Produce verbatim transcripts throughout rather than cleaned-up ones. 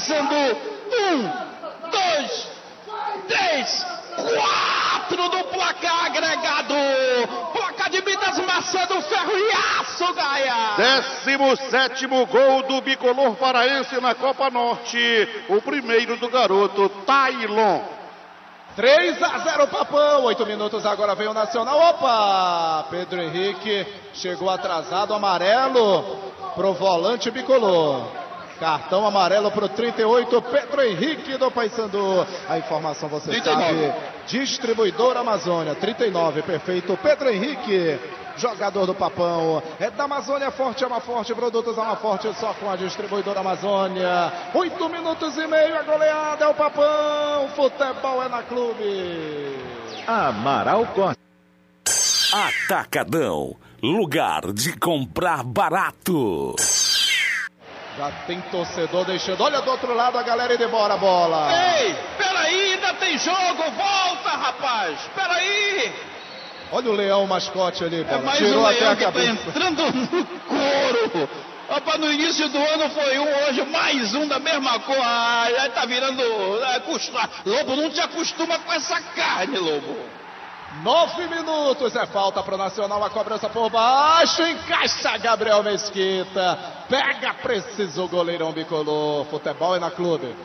Paysandu. Um, dois, três, quatro do placar agregado. Placar de Minas Maçã do Ferro e Aço, Gaia. Décimo sétimo gol do bicolor paraense na Copa Norte. O primeiro do garoto Tailon. três a zero Papão, oito minutos agora vem o Nacional. Opa! Pedro Henrique chegou atrasado, amarelo pro volante bicolor. Cartão amarelo pro trinta e oito, Pedro Henrique do Paysandu. A informação você trinta e nove. Sabe, Distribuidor Amazônia, trinta e nove, perfeito, Pedro Henrique. Jogador do Papão, é da Amazônia Forte, Ama Forte, produtos Ama Forte, só com a Distribuidora Amazônia. Oito minutos e meio, a goleada é o Papão, futebol é na Clube. Amaral Costa. Atacadão, lugar de comprar barato. Já tem torcedor deixando, olha do outro lado a galera indo embora a bola. Ei, peraí, ainda tem jogo, volta rapaz, peraí. Olha o leão mascote ali, é mais tirou um até leão a que cabeça. tá entrando no couro. Opa, no início do ano foi um, hoje mais um da mesma cor. Ah, já tá virando... É, custa... Lobo, não te acostuma com essa carne, Lobo. Nove minutos, é falta pro Nacional, a cobrança por baixo, encaixa Gabriel Mesquita. Pega, precisa o goleirão bicolor. Futebol é na Clube.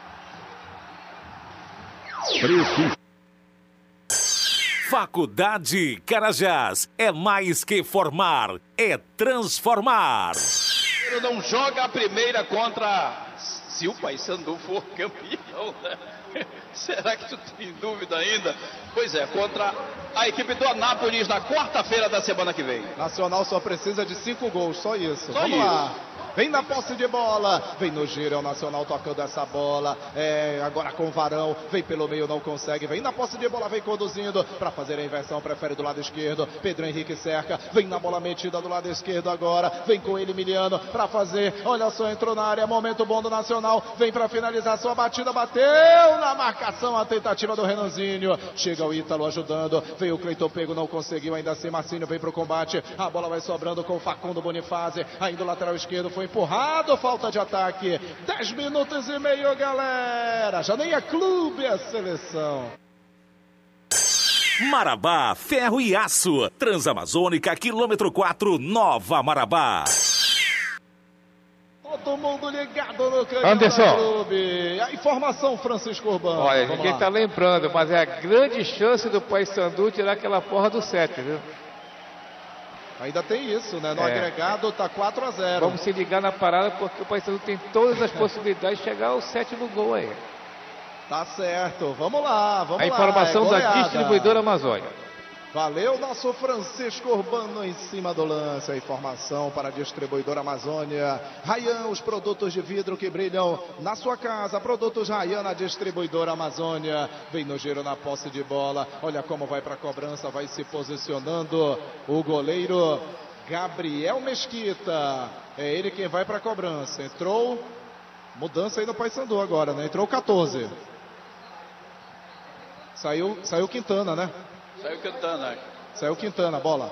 Preço. Faculdade Carajás, é mais que formar, é transformar. Não joga a primeira contra... Se o Paysandu for campeão, né? Será que tu tem dúvida ainda? Pois é, contra a equipe do Anápolis na quarta-feira da semana que vem. Nacional só precisa de cinco gols, só isso. Só Vamos isso. lá. Vem na posse de bola, vem no giro, é o Nacional tocando essa bola, é, agora com o Varão, vem pelo meio, não consegue, vem na posse de bola, vem conduzindo, para fazer a inversão, prefere do lado esquerdo, Pedro Henrique cerca, vem na bola metida do lado esquerdo agora, vem com ele Emiliano, para fazer, olha só, entrou na área, momento bom do Nacional, vem para finalizar sua batida, bateu na marcação, a tentativa do Renanzinho, chega o Ítalo ajudando, veio o Cleiton Pego, não conseguiu, ainda assim Marcinho vem pro combate, a bola vai sobrando com o Facundo Bonifácio, ainda o lateral esquerdo foi empurrado, falta de ataque, dez minutos e meio, galera, já nem é clube, é seleção. Marabá, ferro e aço, Transamazônica, quilômetro quatro, Nova Marabá. Todo mundo ligado no canal Anderson. da Clube. A informação, Francisco Urbano. Olha, Vamos ninguém lá. tá lembrando, mas é a grande chance do Paysandu tirar aquela porra do sete, viu? Ainda tem isso, né? No É. agregado tá quatro a zero. Vamos se ligar na parada, porque o Paysandu tem todas as possibilidades de chegar ao sétimo gol aí. Tá certo. Vamos lá, vamos A lá. informação é da goleada. Distribuidora Amazônia. Valeu, nosso Francisco Urbano em cima do lance. A informação para a Distribuidora Amazônia. Rayan, os produtos de vidro que brilham na sua casa. Produtos Rayan na Distribuidora Amazônia. Vem no giro na posse de bola. Olha como vai para a cobrança, vai se posicionando o goleiro Gabriel Mesquita. É ele quem vai para a cobrança. Entrou, mudança aí no Paysandu agora, né? Entrou quatorze. Saiu, saiu Quintana, né? Saiu cantando, Saiu Quintana, bola.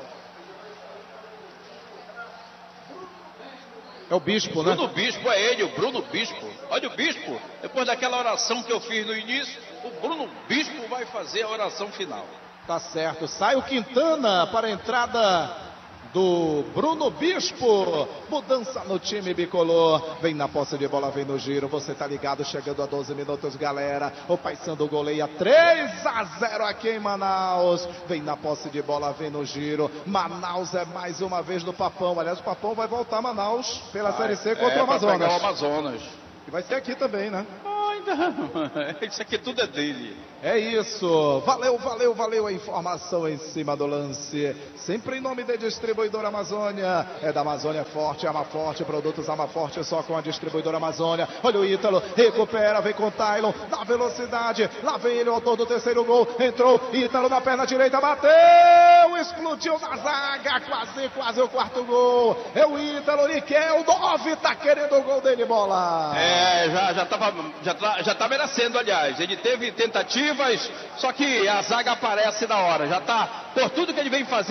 É o Bispo, né? Bruno Bispo é ele, o Bruno Bispo. Olha o Bispo, depois daquela oração que eu fiz no início, o Bruno Bispo vai fazer a oração final. Tá certo. Sai o Quintana para a entrada do Bruno Bispo. Mudança no time bicolor. Vem na posse de bola, vem no giro. Você tá ligado, chegando a doze minutos, galera. O Paysandu goleia três a zero aqui em Manaus. Vem na posse de bola, vem no giro. Manaus é mais uma vez do Papão. Aliás, o Papão vai voltar a Manaus pela Série C contra é, o Amazonas. Pra pegar o Amazonas. E vai ser aqui também, né? Isso aqui tudo é dele. É isso, valeu, valeu, valeu a informação em cima do lance, sempre em nome da Distribuidora Amazônia, é da Amazônia Forte, Ama Forte, produtos Ama Forte, só com a Distribuidora Amazônia. Olha o Ítalo, recupera, vem com o Tailon, na velocidade, lá vem ele, o autor do terceiro gol, entrou, Ítalo na perna direita, bateu, explodiu na zaga, quase, quase o quarto gol, é o Ítalo, ele quer, o nove tá querendo o gol dele, bola. É, já, já, tava, já, tá, já tá merecendo, aliás, ele teve tentativa, só que a zaga aparece na hora, já tá, por tudo que ele vem fazendo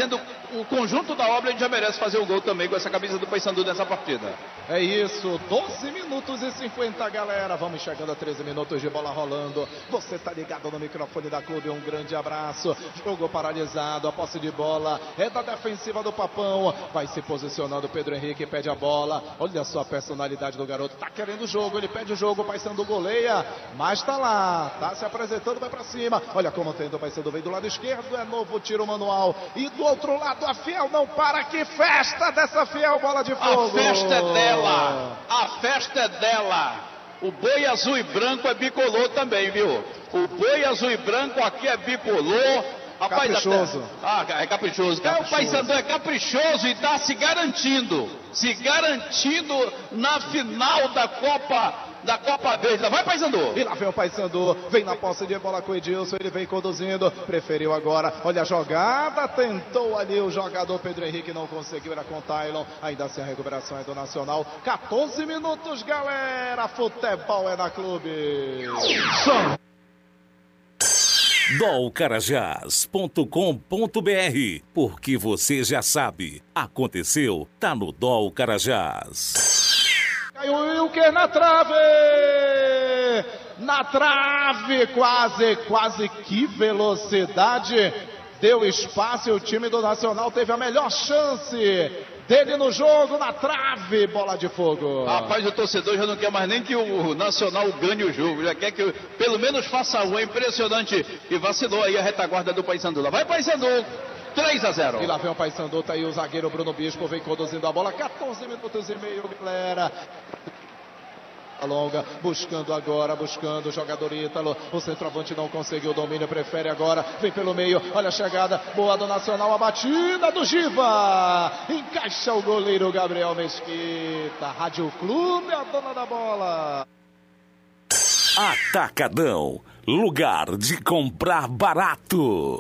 o conjunto da obra já merece fazer um gol também com essa camisa do Paysandu nessa partida. É isso, doze minutos e cinquenta, galera. Vamos chegando a treze minutos de bola rolando. Você tá ligado no microfone da Clube, um grande abraço. Jogo paralisado, a posse de bola é da defensiva do Papão. Vai se posicionando, Pedro Henrique pede a bola. Olha só a personalidade do garoto, tá querendo o jogo, ele pede o jogo, o Paysandu goleia, mas tá lá, tá se apresentando, vai pra cima. Olha como tem do Paysandu, vem do lado esquerdo, é novo tiro manual. E do outro lado a Fiel não para, que festa dessa Fiel, bola de fogo. A festa é dela, a festa é dela. O boi azul e branco é bicolor também, viu? O boi azul e branco aqui é bicolor. Rapaz, caprichoso. Até... Ah, é caprichoso. caprichoso. É, o Paysandu é caprichoso e está se garantindo. Se garantindo na final da Copa, da Copa Verde. Vai, Paysandu. E lá vem o Paysandu. Vem na posse de bola com o Edilson. Ele vem conduzindo. Preferiu agora. Olha a jogada. Tentou ali o jogador Pedro Henrique. Não conseguiu. Era com o Tailon. Ainda assim a recuperação é do Nacional. quatorze minutos, galera. Futebol é da Clube. Som. dol carajás ponto com ponto br, porque você já sabe, aconteceu, tá no Dol Carajás. Caiu o Wilker na trave! Na trave, quase, quase, que velocidade! Deu espaço e o time do Nacional teve a melhor chance dele no jogo, na trave, bola de fogo. Rapaz, o torcedor já não quer mais nem que o Nacional ganhe o jogo, já quer que pelo menos faça um, é impressionante. E vacilou aí a retaguarda do Paysandu. Vai, Paysandu, três a zero. E lá vem o Paysandu, tá aí o zagueiro Bruno Bispo, vem conduzindo a bola, quatorze minutos e meio, galera. Longa, buscando agora, buscando o jogador Ítalo, o centroavante não conseguiu o domínio, prefere agora, vem pelo meio, olha a chegada, boa do Nacional, a batida do Giva, encaixa o goleiro Gabriel Mesquita. Rádio Clube, a dona da bola. Atacadão, lugar de comprar barato.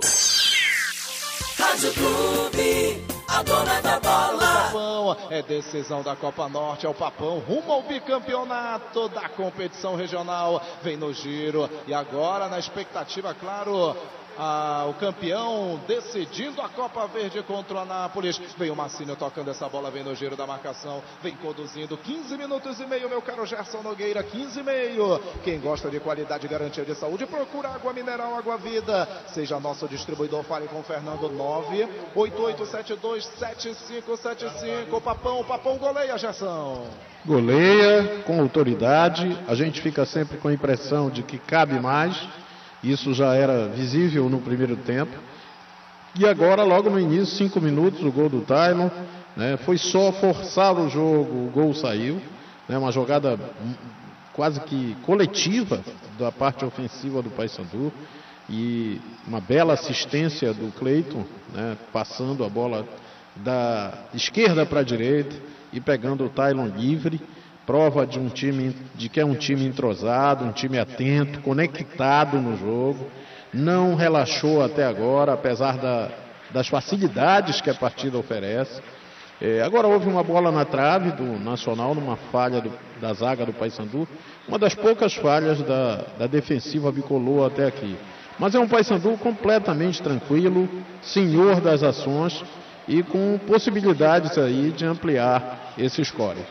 Rádio Clube, a dona da bola. Papão, é decisão da Copa Norte, é o Papão rumo ao bicampeonato da competição regional. Vem no giro e agora na expectativa, claro, ah, o campeão decidindo a Copa Verde contra o Anápolis. Vem o Marcinho tocando essa bola, vem no giro da marcação, vem conduzindo, quinze minutos e meio, meu caro Gerson Nogueira, quinze e meio. Quem gosta de qualidade e garantia de saúde, procura água mineral, água vida. Seja nosso distribuidor, fale com o Fernando, nove oito oito sete dois sete cinco sete cinco. Papão, Papão goleia, Gerson. Goleia com autoridade, a gente fica sempre com a impressão de que cabe mais. Isso já era visível no primeiro tempo. E agora, logo no início, cinco minutos, o gol do Tailon, né? Foi só forçar o jogo, o gol saiu, né? Uma jogada quase que coletiva da parte ofensiva do Paysandu. E uma bela assistência do Cleiton, né? Passando a bola da esquerda para a direita e pegando o Tailon livre. Prova de um time, de que é um time entrosado, um time atento, conectado no jogo. Não relaxou até agora, apesar da, das facilidades que a partida oferece. É, agora houve uma bola na trave do Nacional, numa falha do, da zaga do Paysandu. Uma das poucas falhas da, da defensiva bicolor até aqui. Mas é um Paysandu completamente tranquilo, senhor das ações e com possibilidades aí de ampliar esse score.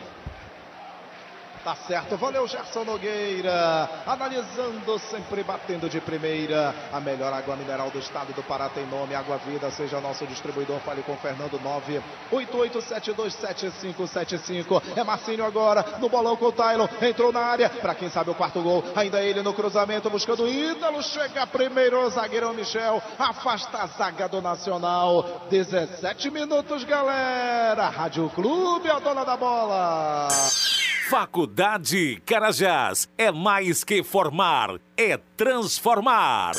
Tá certo, valeu Gerson Nogueira, analisando, sempre batendo de primeira. A melhor água mineral do estado do Pará tem nome, Água Vida. Seja nosso distribuidor, fale com o Fernando, nove oito oito sete dois sete cinco sete cinco. É Marcinho agora, no bolão com o Tailon, entrou na área, pra quem sabe o quarto gol. Ainda ele no cruzamento, buscando o Ítalo, chega primeiro o zagueirão Michel, afasta a zaga do Nacional. dezessete minutos, galera. Rádio Clube, a dona da bola. Faculdade Carajás, é mais que formar, é transformar.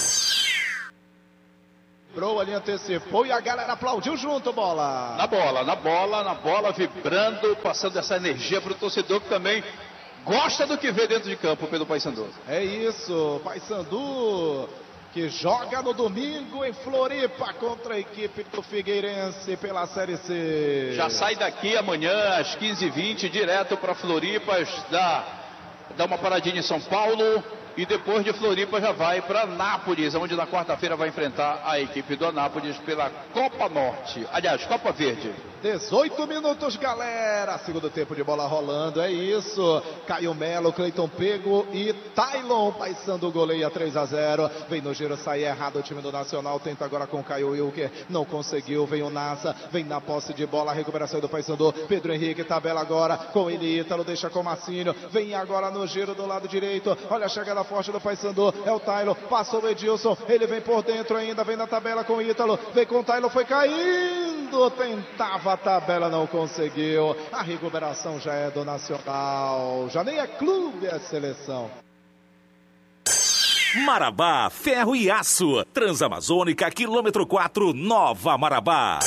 Pro ali, antecipou e a galera aplaudiu junto, bola. Na bola, na bola, na bola, vibrando, passando essa energia pro torcedor que também gosta do que vê dentro de campo pelo Paysandu. É isso, Paysandu, que joga no domingo em Floripa contra a equipe do Figueirense pela Série C. Já sai daqui amanhã às quinze e vinte, direto para Floripa, dá, dá uma paradinha em São Paulo E depois de Floripa já vai para Anápolis, onde na quarta-feira vai enfrentar a equipe do Anápolis pela Copa Norte. Aliás, Copa Verde. dezoito minutos, galera. Segundo tempo de bola rolando, é isso. Caio Melo, Cleiton Pego e Tailon. Paysandu goleia três a zero. Vem no giro, sai errado o time do Nacional. Tenta agora com Caio Wilker. Não conseguiu. Vem o Nassa. Vem na posse de bola. A recuperação do Paysandu. Pedro Henrique tabela agora com ele. Ítalo deixa com Marcinho. Vem agora no giro do lado direito. Olha a chegada forte do Paysandu. É o Tailon. Passou o Edilson. Ele vem por dentro ainda. Vem na tabela com o Ítalo. Vem com o Tailon. Foi caindo. Tentava a tabela, não conseguiu. A recuperação já é do Nacional. Já nem é clube, é seleção. Marabá, ferro e aço. Transamazônica, quilômetro quatro, Nova Marabá.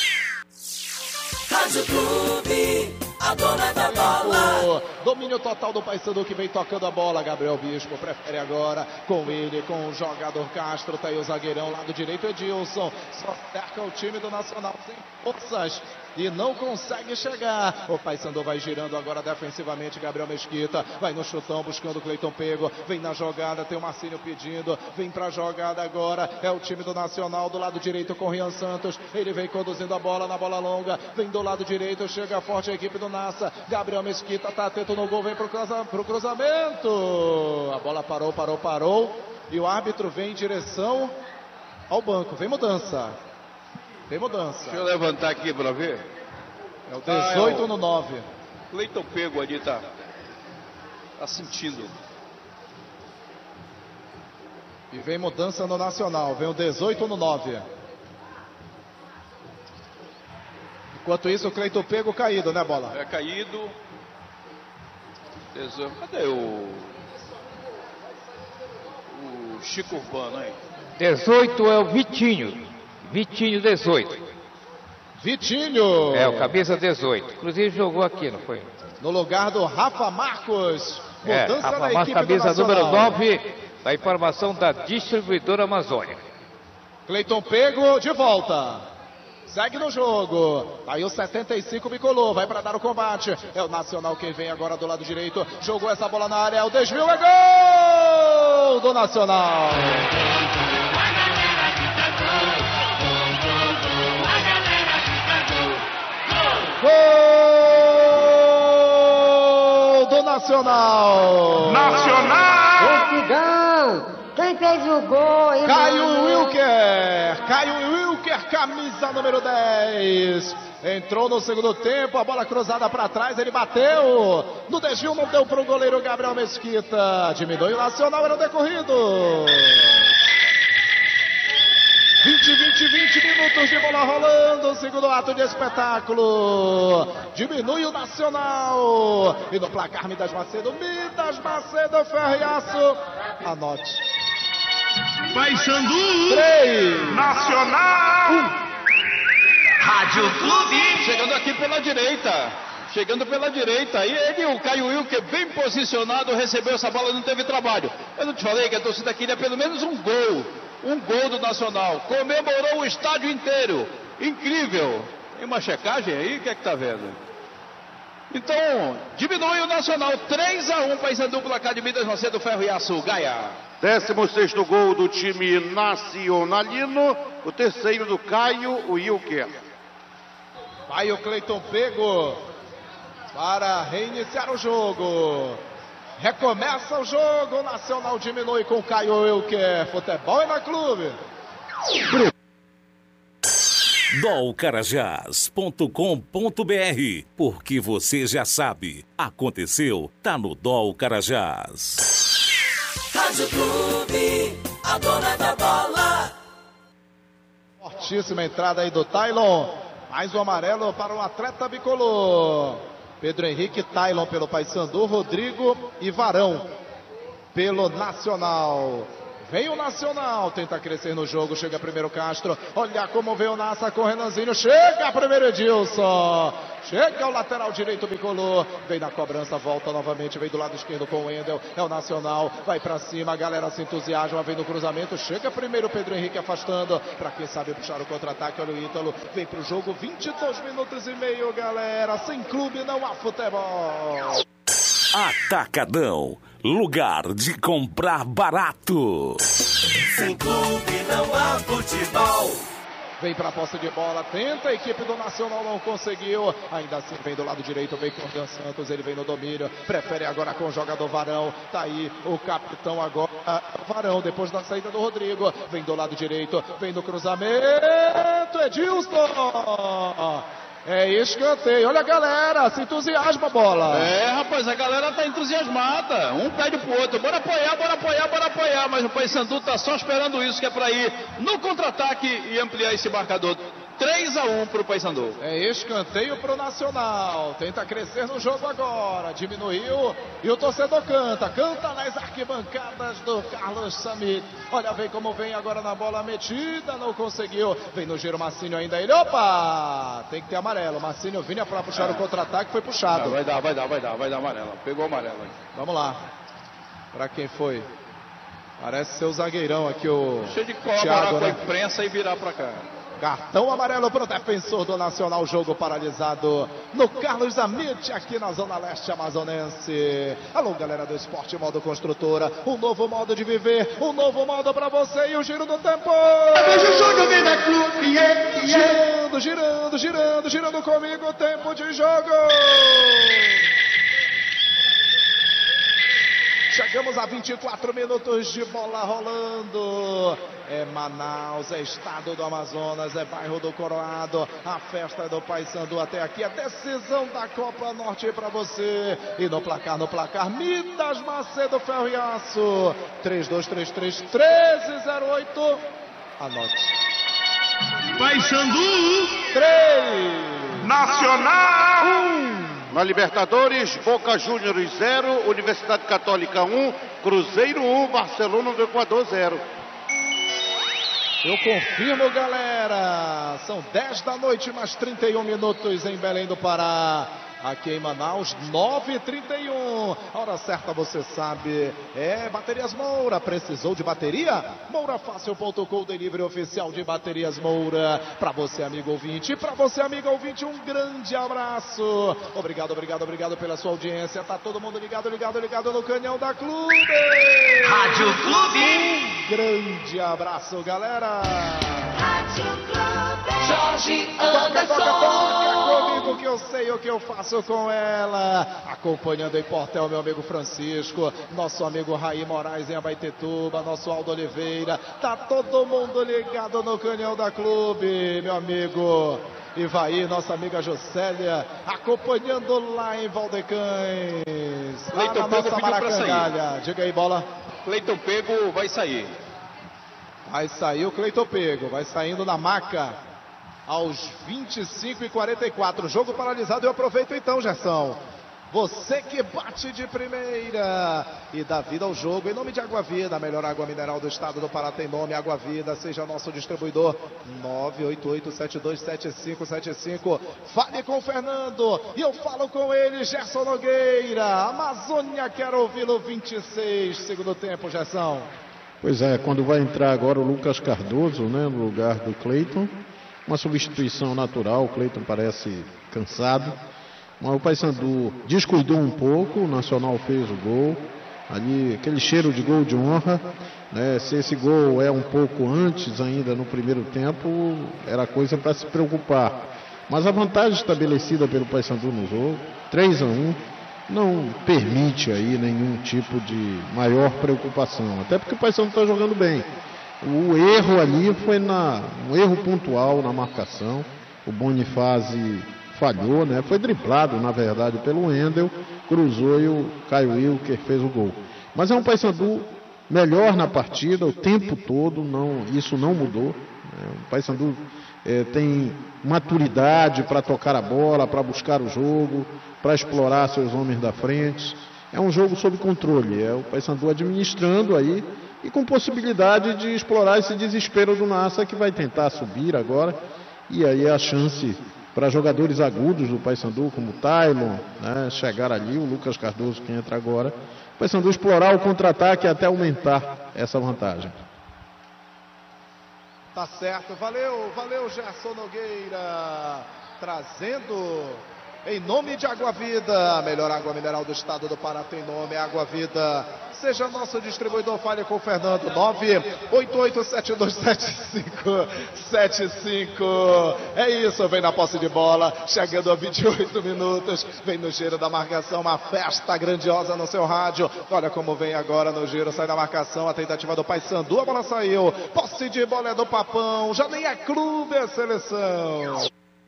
Rádio Clube, a dona da bola. Domínio total do Paysandu que vem tocando a bola. Gabriel Bispo prefere agora com ele, com o jogador Castro. Tá aí o zagueirão, lado direito Edilson. Só cerca o time do Nacional sem forças e não consegue chegar. O Paysandu vai girando agora defensivamente. Gabriel Mesquita vai no chutão buscando o Cleiton Pego. Vem na jogada, tem o Marcinho pedindo. Vem pra jogada agora. É o time do Nacional do lado direito com o Rian Santos. Ele vem conduzindo a bola na bola longa. Vem do lado direito, chega forte a equipe do Nassa. Gabriel Mesquita tá atento no gol, vem pro, cruza, pro cruzamento. A bola parou, parou, parou. E o árbitro vem em direção ao banco. Vem mudança. Tem mudança. Deixa eu levantar aqui para ver. É o dezoito no nove. Cleiton Pego ali tá, tá sentindo. E vem mudança no Nacional. Vem o dezoito no nove. Enquanto isso, o Cleiton Pego caído, né, bola? É caído. dezoito. Cadê o. O Chico Urbano aí? dezoito é o Vitinho. Vitinho, dezoito. Vitinho. É, o camisa dezoito. Inclusive jogou aqui, não foi? No lugar do Rafa Marcos. É, Rafa Marcos, camisa número nove, da informação da distribuidora Amazônia. Cleiton Pego de volta. Segue no jogo. Aí o setenta e cinco bicolou. Vai para dar o combate. É o Nacional quem vem agora do lado direito. Jogou essa bola na área. É o desvio. É gol do Nacional. Gol do Nacional. Nacional! Gol! Quem fez o gol? Irmão? Caio Wilker. Caio Wilker, camisa número dez. Entrou no segundo tempo, a bola cruzada para trás, ele bateu. No desvio não deu para o goleiro Gabriel Mesquita. Diminui o Nacional, era o decorrido. vinte, vinte, vinte minutos de bola rolando, segundo ato de espetáculo. Diminui o Nacional. E no placar, Midas Macedo, Midas Macedo, Ferriaço. Anote. Paysandu. três. Nacional. Um. Rádio Clube. Chegando aqui pela direita. Chegando pela direita. E ele, o Caio Wilker, bem posicionado, recebeu essa bola, não teve trabalho. Eu não te falei que a torcida queria pelo menos um gol. Um gol do Nacional. Comemorou o estádio inteiro. Incrível. Tem uma checagem aí? O que é que tá vendo? Então, diminui o Nacional. três a um, Paysandu, placar de Midas Macedo, Ferro e Aço. Gaia. décimo sexto gol do time nacionalino. O terceiro do Caio Wilker. Vai o Cleiton Pego para reiniciar o jogo. Recomeça o jogo, o Nacional diminui com o Caio Wilker. Futebol é na clube. dol carajás ponto com ponto br, porque você já sabe, aconteceu, tá no Dol Carajás. Rádio Clube, a dona da bola. Fortíssima entrada aí do Tailon. Mais um amarelo para o atleta bicolor. Pedro Henrique, Tailon pelo Paysandu, Rodrigo e Varão pelo Nacional. Vem o Nacional, tenta crescer no jogo, chega primeiro Castro, olha como vem o Nassa com o Renanzinho, chega primeiro Edilson, chega o lateral direito bicolor, vem na cobrança, volta novamente, vem do lado esquerdo com o Wendel, é o Nacional, vai pra cima, a galera se entusiasma, vem no cruzamento, chega primeiro o Pedro Henrique afastando, pra quem sabe puxar o contra-ataque, olha o Ítalo, vem pro jogo, vinte e dois minutos e meio, galera, sem clube não há futebol. Atacadão, lugar de comprar barato. Sem clube não há futebol. Vem para a posse de bola, tenta, a equipe do Nacional não conseguiu, ainda assim vem do lado direito, vem com o Dan Santos, ele vem no domínio, prefere agora com o jogador Varão, tá aí o capitão agora, Varão, depois da saída do Rodrigo, vem do lado direito, vem no cruzamento, Edilson! É escanteio, olha a galera, se entusiasma a bola. É, rapaz, a galera tá entusiasmada, um pede pro outro, bora apoiar, bora apoiar, bora apoiar, mas o Paysandu tá só esperando isso, que é pra ir no contra-ataque e ampliar esse marcador. três a um pro Paysandu. É escanteio pro Nacional, tenta crescer no jogo agora, diminuiu e o torcedor canta, canta nas arquibancadas do Carlos Samit. Olha, vem como vem agora na bola metida, não conseguiu, vem no giro Marcinho ainda, ele, opa, tem que ter amarelo, Marcinho vinha pra puxar é. o contra-ataque, foi puxado. Não, vai dar, vai dar, vai dar, vai dar amarelo, pegou amarelo. Vamos lá, pra quem foi? Parece ser o zagueirão aqui, o cheio de colaborar com a imprensa e virar pra cá. Cartão amarelo para o defensor do Nacional, jogo paralisado no Carlos Amit, aqui na Zona Leste Amazonense. Alô, galera do Esporte Modo Construtora, um novo modo de viver, um novo modo para você e o giro do tempo. Girando, girando, girando, girando comigo, o tempo de jogo. Chegamos a vinte e quatro minutos de bola rolando. É Manaus, é estado do Amazonas, é bairro do Coroado. A festa do Paysandu até aqui, a decisão da Copa Norte para você. E no placar, no placar, Midas Macedo Ferro e Aço. três dois três três, um três zero oito. Anote. Paysandu três. Nacional um. Na Libertadores, Boca Juniors zero, Universidade Católica um, Cruzeiro um, Barcelona do Equador zero. Eu confirmo, galera. São dez da noite, mais trinta e um minutos em Belém do Pará. Aqui em Manaus, nove e trinta e um. A hora certa, você sabe, é Baterias Moura. Precisou de bateria? moura fácil ponto com, delivery oficial de Baterias Moura. Para você, amigo ouvinte, para você, amiga ouvinte, um grande abraço. Obrigado, obrigado, obrigado pela sua audiência. Tá todo mundo ligado, ligado, ligado no canhão da Clube. Rádio Clube. Um grande abraço, galera. Rádio Clube. Jorge Toca, toca, toca Anderson. comigo que eu sei o que eu faço com ela. Acompanhando em Portel, meu amigo Francisco, nosso amigo Raí Moraes em Abaetetuba, nosso Aldo Oliveira. Tá todo mundo ligado no canhão da Clube, meu amigo Ivaí, nossa amiga Jocélia, acompanhando lá em Valdecães. Lá Cleiton na Pego nossa pediu pra Maracangalha. Diga aí, bola. Cleiton Pego vai sair. Vai sair o Cleiton Pego, vai saindo na maca aos vinte e cinco e quarenta e quatro. Jogo paralisado. Eu aproveito então, Gerson. Você que bate de primeira e dá vida ao jogo. Em nome de Água Vida, a melhor água mineral do estado do Pará tem nome, Água Vida. Seja nosso distribuidor. Nove oito oito sete dois sete cinco sete cinco. Fale com o Fernando e eu falo com ele, Gerson Nogueira. Amazônia, quero ouvi-lo. Vinte e seis, segundo tempo, Gerson. Pois é, quando vai entrar agora o Lucas Cardoso, né, no lugar do Cleiton. Uma substituição natural, o Cleiton parece cansado. Mas o Paysandu descuidou um pouco, o Nacional fez o gol. Ali, aquele cheiro de gol de honra. Né? Se esse gol é um pouco antes ainda no primeiro tempo, era coisa para se preocupar. Mas a vantagem estabelecida pelo Paysandu no jogo, três a um, não permite aí nenhum tipo de maior preocupação. Até porque o Paysandu está jogando bem. O erro ali foi na, um erro pontual na marcação. O Bonifazzi falhou, né? Foi driblado, na verdade, pelo Wendel, cruzou e o Caio Wilker fez o gol. Mas é um Paysandu melhor na partida o tempo todo, não, isso não mudou. Né? O Paysandu é, tem maturidade para tocar a bola, para buscar o jogo, para explorar seus homens da frente. É um jogo sob controle, é o Paysandu administrando aí e com possibilidade de explorar esse desespero do Nassa, que vai tentar subir agora. E aí a chance para jogadores agudos do Paysandu, como o Tylon, né, chegar ali, o Lucas Cardoso que entra agora. O Paysandu explorar o contra-ataque até aumentar essa vantagem. Tá certo, valeu, valeu Gerson Nogueira, trazendo Em nome de Água Vida, a melhor água mineral do estado do Pará tem nome, Água Vida. Seja nosso distribuidor, fale com o Fernando, nove oito oito sete dois sete cinco sete cinco. É isso, vem na posse de bola, chegando a vinte e oito minutos, vem no giro da marcação, uma festa grandiosa no seu rádio. Olha como vem agora no giro, sai da marcação, a tentativa do Paysandu, a bola saiu, posse de bola é do Papão, já nem é clube, é seleção.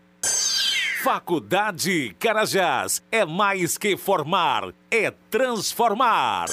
Faculdade Carajás, é mais que formar, é transformar.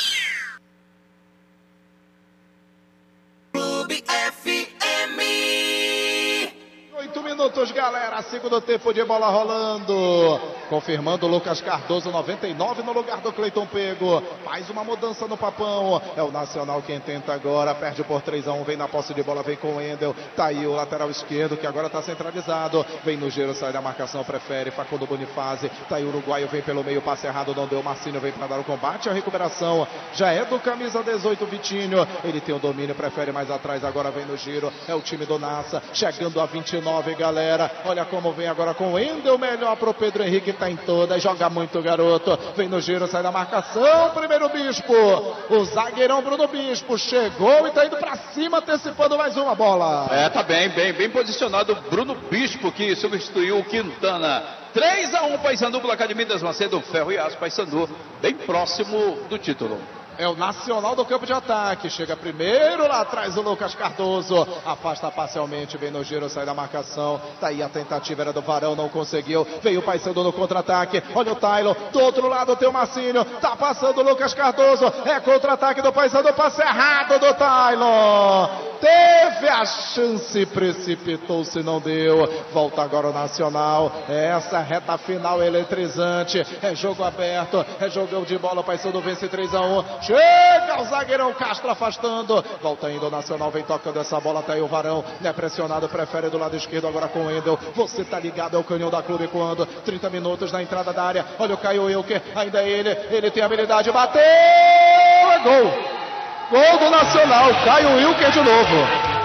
Clube F M. Oito minutos, galera, segundo tempo de bola rolando. Confirmando o Lucas Cardoso, noventa e nove no lugar do Cleiton Pego. Mais uma mudança no Papão. É o Nacional quem tenta agora. Perde por três a um. Vem na posse de bola, vem com o Wendel. Tá aí o lateral esquerdo que agora tá centralizado. Vem no giro, sai da marcação, prefere. Facundo Bonifácio. Tá aí o uruguaio, vem pelo meio, passe errado, não deu. Marcinho vem para dar o combate. A recuperação já é do camisa dezoito, Vitinho. Ele tem o domínio, prefere mais atrás. Agora vem no giro. É o time do Nassa. Chegando a vinte e nove, galera. Olha como vem agora com o Wendel. Melhor pro Pedro Henrique. Tá em todas, joga muito, garoto. Vem no giro, sai da marcação. Primeiro Bispo. O zagueirão Bruno Bispo chegou e tá indo pra cima, antecipando mais uma bola. É, tá bem, bem, bem posicionado Bruno Bispo, que substituiu o Quintana. três a um, Paysandu, placar de Midas Macedo, Ferro e Aço, Paysandu, bem próximo do título. É o Nacional do campo de ataque. Chega primeiro lá atrás o Lucas Cardoso. Afasta parcialmente, vem no giro, sai da marcação. Tá aí a tentativa, era do Varão, não conseguiu. Veio o Paysandu no contra-ataque. Olha o Taylor. Do outro lado tem o Marcinho. Tá passando o Lucas Cardoso. É contra-ataque do Paysandu. Passe errado do Taylor. Teve a chance, precipitou-se, não deu. Volta agora o Nacional. Essa reta final eletrizante. É jogo aberto. É jogo de bola. O Paysandu vence três a um. Chega o zagueirão Castro afastando. Volta ainda o Nacional, vem tocando essa bola. Tá aí o Varão, não é pressionado, prefere do lado esquerdo agora com o Wendel. Você tá ligado, é o canhão da Clube quando trinta minutos na entrada da área. Olha o Caio Wilker, ainda é ele. Ele tem habilidade, bateu, é gol. Gol do Nacional, Caio Wilker de novo.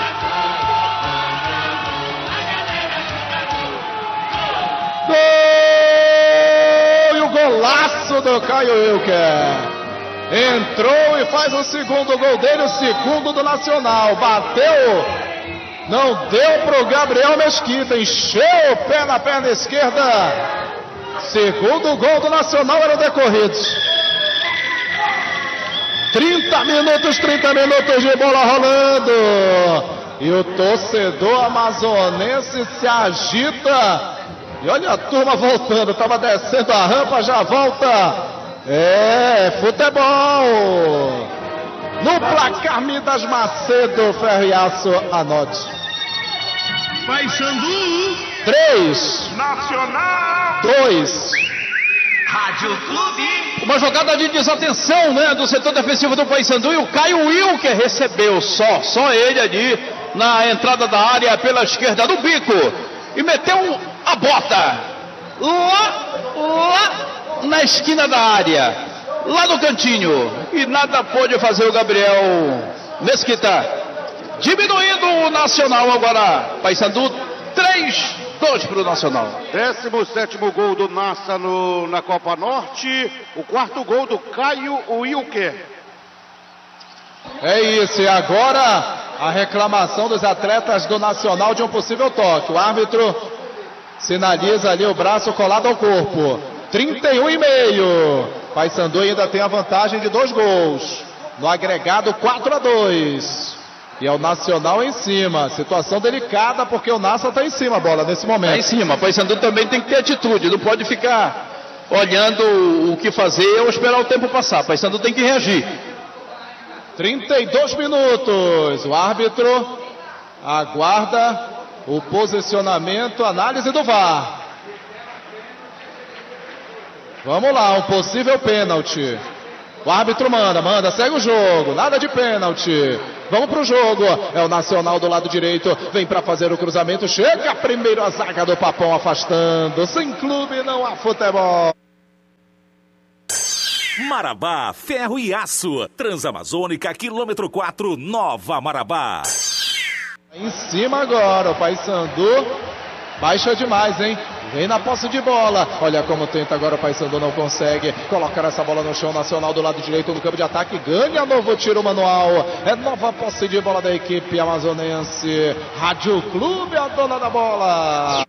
Gol! E o golaço do Caio Wilker. Entrou e faz o segundo gol dele, o segundo do Nacional. Bateu, não deu pro Gabriel Mesquita, encheu o pé na perna esquerda. Segundo gol do Nacional era decorrido. trinta minutos, trinta minutos de bola rolando. E o torcedor amazonense se agita. E olha a turma voltando, estava descendo a rampa, já volta. É, futebol. No placar Midas Macedo, Ferro e Aço, anote. Paysandu. três. Nacional. dois. Rádio Clube. Uma jogada de desatenção, né, do setor defensivo do Paysandu, e o Caio Wilker recebeu só, só ele ali na entrada da área pela esquerda do bico e meteu a bota lá, lá na esquina da área, lá no cantinho, e nada pôde fazer o Gabriel Mesquita, diminuindo o Nacional agora. Paysandu três, dois para o Nacional. décimo sétimo gol do Nassa no, na Copa Norte, o quarto gol do Caio Wilker. É isso, e agora a reclamação dos atletas do Nacional de um possível toque. O árbitro sinaliza ali o braço colado ao corpo. trinta e um e meio. Paysandu ainda tem a vantagem de dois gols. No agregado quatro a dois. E é o Nacional em cima. Situação delicada porque o Nassa está em cima a bola nesse momento. Está em cima. Paysandu também tem que ter atitude. Não pode ficar olhando o que fazer ou esperar o tempo passar. Paysandu tem que reagir. trinta e dois minutos. O árbitro aguarda o posicionamento, análise do V A R. Vamos lá, um possível pênalti. O árbitro manda, manda, segue o jogo, nada de pênalti. Vamos pro jogo, é o Nacional do lado direito, vem para fazer o cruzamento, chega primeiro a zaga do Papão afastando. Sem clube não há futebol. Marabá, Ferro e Aço, Transamazônica, quilômetro quatro, Nova Marabá. Em cima agora, o Paysandu baixa demais, hein? Vem na posse de bola. Olha como tenta agora o Paysandu, não consegue. Colocar essa bola no chão. Nacional do lado direito do campo de ataque. Ganha novo tiro manual. É nova posse de bola da equipe amazonense. Rádio Clube, a dona da bola.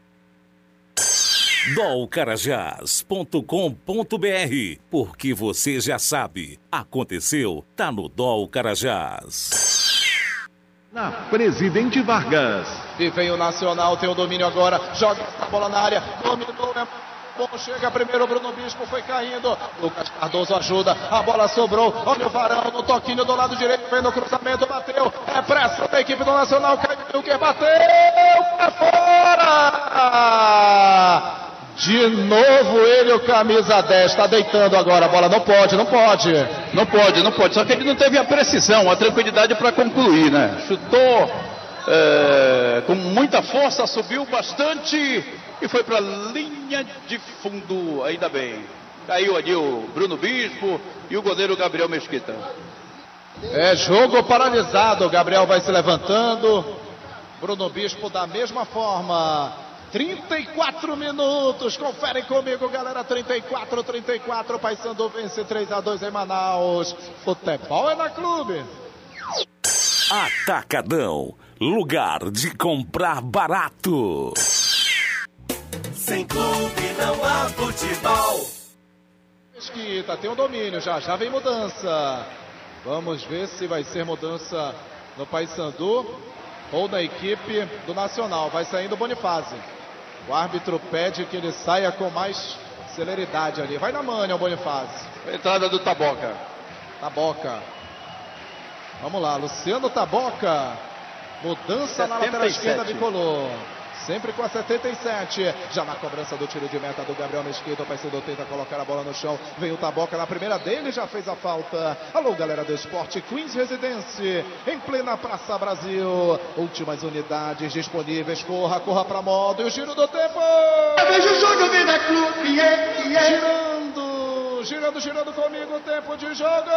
dol carajás ponto com ponto br, porque você já sabe, aconteceu, tá no Dol Carajás. Na Presidente Vargas. E vem o Nacional, tem o domínio agora, joga essa bola na área, dominou, é bom, chega primeiro o Bruno Bispo, foi caindo, Lucas Cardoso ajuda, a bola sobrou, olha o Varão no toquinho do lado direito, vem no cruzamento, bateu, é pressa da equipe do Nacional, caiu, que bateu, é fora! De novo ele, o camisa dez, está deitando agora a bola, não pode, não pode. Não pode, não pode, só que ele não teve a precisão, a tranquilidade para concluir, né? Chutou é, com muita força, subiu bastante e foi para a linha de fundo, ainda bem. Caiu ali o Bruno Bispo e o goleiro Gabriel Mesquita. É jogo paralisado, o Gabriel vai se levantando, Bruno Bispo da mesma forma. trinta e quatro minutos, conferem comigo, galera, trinta e quatro, trinta e quatro, Paysandu vence três a dois em Manaus. Futebol é na Clube. Atacadão, lugar de comprar barato. Sem clube não há futebol. Mesquita, tem um domínio, já já vem mudança. Vamos ver se vai ser mudança no Paysandu ou na equipe do Nacional. Vai saindo o Bonifácio. O árbitro pede que ele saia com mais celeridade ali. Vai na manha o Bonifácio. Entrada do Taboca. Taboca. Vamos lá, Luciano Taboca. Mudança na lateral esquerda bicolor. Sempre com a setenta e sete. Já na cobrança do tiro de meta do Gabriel Mesquita. O Paysandu tenta colocar a bola no chão. Vem o Taboca na primeira dele. Já fez a falta. Alô, galera do esporte. Queens Residência. Em plena Praça Brasil. Últimas unidades disponíveis. Corra, corra pra moda. E o giro do tempo. Veja o jogo, vem da Clube. Yeah, yeah. Girando. Girando, girando comigo. O tempo de jogo.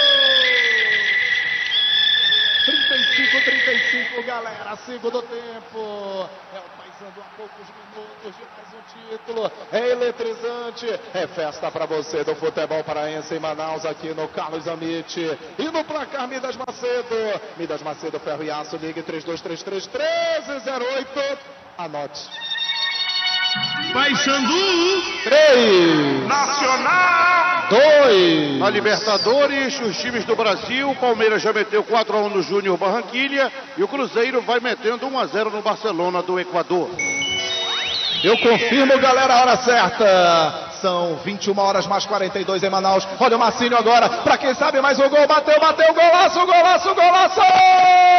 trinta e cinco, trinta e cinco, galera, segundo tempo. É o Paysandu há poucos minutos de mais um título. É eletrizante. É festa pra você do futebol paraense em Manaus, aqui no Carlos Amit. E no placar Midas Macedo. Midas Macedo, ferro e aço, ligue três dois três três, um três zero oito. Anote. Paysandu três. Nacional dois. Na Libertadores, os times do Brasil, o Palmeiras já meteu quatro a um no Júnior Barranquilha e o Cruzeiro vai metendo um a zero no Barcelona do Equador. Eu confirmo, galera, a hora certa. São vinte e uma horas mais quarenta e dois em Manaus. Olha o Marcinho agora, pra quem sabe mais um gol, bateu, bateu, golaço, golaço, golaço!